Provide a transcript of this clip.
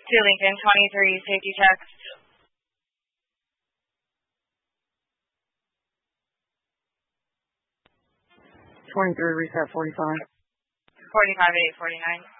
To Lincoln 23, safety checks. 23, reset 45. 45 at 849.